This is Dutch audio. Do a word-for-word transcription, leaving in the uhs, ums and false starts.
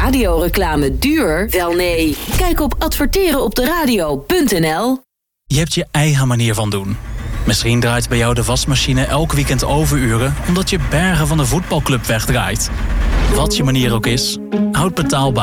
radioreclame duur? Wel nee. Kijk op adverteren op de radio punt n l. Je hebt je eigen manier van doen. Misschien draait bij jou de wasmachine elk weekend overuren omdat je bergen van de voetbalclub wegdraait. Wat je manier ook is, houd betaalbaar.